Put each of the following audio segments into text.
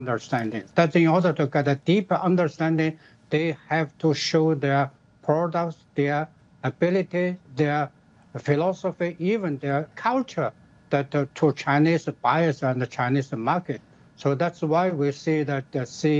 understanding. That in order to get a deeper understanding, they have to show their products, their ability, their philosophy, even their culture to Chinese buyers and the Chinese market. So that's why we see that the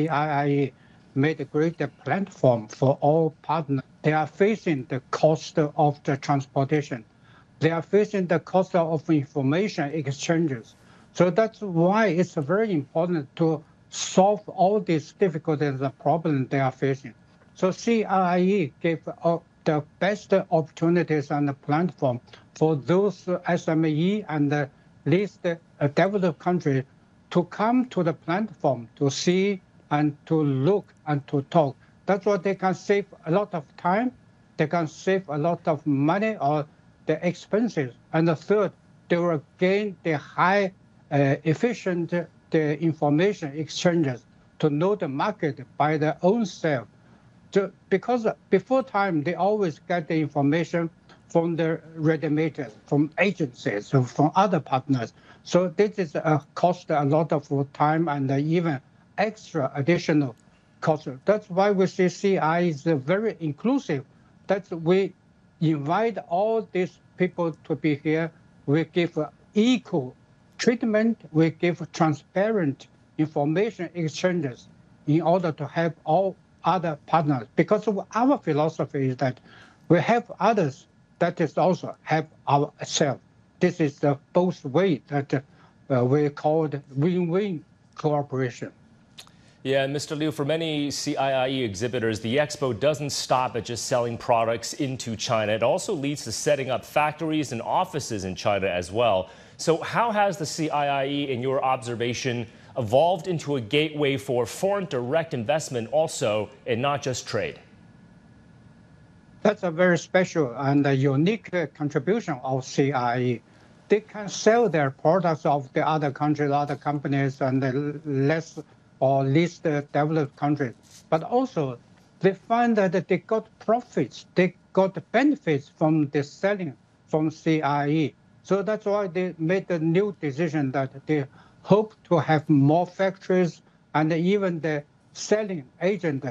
CIIE made a great platform for all partners. They are facing the cost of the transportation. They are facing the cost of information exchanges. So that's why it's very important to solve all these difficulties and problems they are facing. So CIIE gave the best opportunities and the platform for those SME and the least developed countries to come to the platform to see and to look and to talk. That's why they can save a lot of time, they can save a lot of money or the expenses. And the third, they will gain the high efficient the information exchanges to know the market by their own self. Because before time, they always get the information from the ready-makers, from agencies, from other partners. So this is cost a lot of time and even extra additional cost. That's why we see CI is very inclusive. That we invite all these people to be here. We give equal treatment. We give transparent information exchanges in order to help all other partners. Because our philosophy is that we help others, that is also help ourselves. This is the both way that we call it win-win cooperation. Yeah, Mr. Liu, for many CIIE exhibitors, the expo doesn't stop at just selling products into China. It also leads to setting up factories and offices in China as well. So how has the CIIE, in your observation, evolved into a gateway for foreign direct investment also, and not just trade? That's a very special and a unique contribution of CIIE. They can sell their products of the other countries, other companies, and the less or least developed countries. But also, they find that they got profits, they got benefits from the selling from CIIE. So that's why they made the new decision that they hope to have more factories and even the selling agent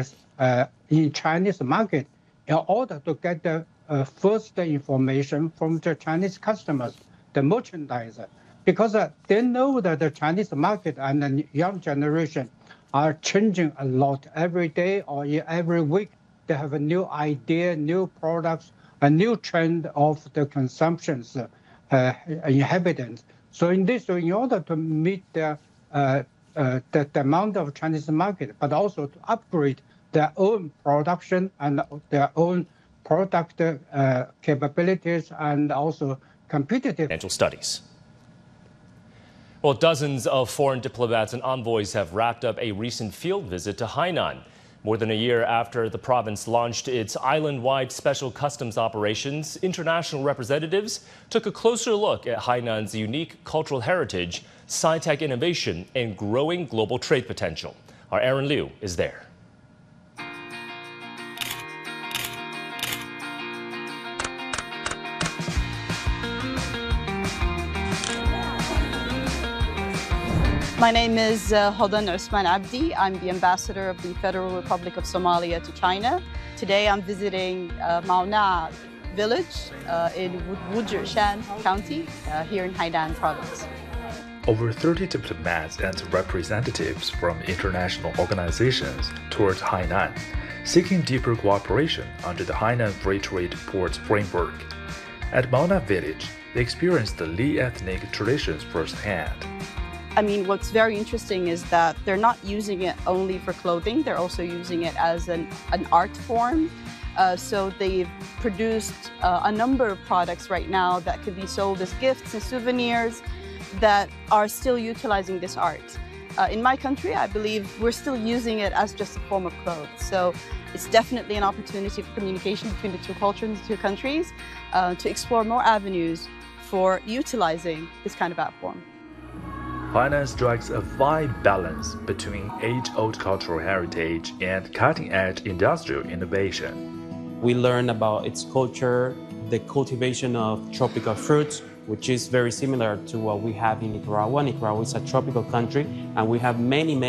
in Chinese market in order to get the first information from the Chinese customers, the merchandiser. Because they know that the Chinese market and the young generation are changing a lot every day or every week. They have a new idea, new products, a new trend of the consumptions inhabitants. So in order to meet the demand of Chinese market, but also to upgrade their own production and their own product capabilities and also competitive financial studies. Well, dozens of foreign diplomats and envoys have wrapped up a recent field visit to Hainan. More than a year after the province launched its island-wide special customs operations, international representatives took a closer look at Hainan's unique cultural heritage, sci-tech innovation, and growing global trade potential. Our Aaron Liu is there. My name is Hodan Usman Abdi. I'm the ambassador of the Federal Republic of Somalia to China. Today I'm visiting Mauna village in Wuzhishan County here in Hainan province. Over 30 diplomats and representatives from international organizations toured Hainan, seeking deeper cooperation under the Hainan Free Trade Port Framework. At Mauna village, they experienced the Li ethnic traditions firsthand. I mean, what's very interesting is that they're not using it only for clothing, they're also using it as an art form. So they've produced a number of products right now that could be sold as gifts and souvenirs that are still utilizing this art. In my country, I believe we're still using it as just a form of clothes. So it's definitely an opportunity for communication between the two cultures and the two countries to explore more avenues for utilizing this kind of art form. Hainan strikes a fine balance between age-old cultural heritage and cutting-edge industrial innovation. We learn about its culture, the cultivation of tropical fruits, which is very similar to what we have in Nicaragua. Nicaragua is a tropical country, and we have many